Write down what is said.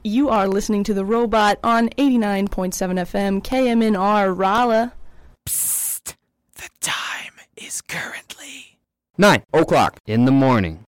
You are listening to The Robot on 89.7 FM, KMNR, Raleigh. Psst! The time is currently 9 o'clock in the morning.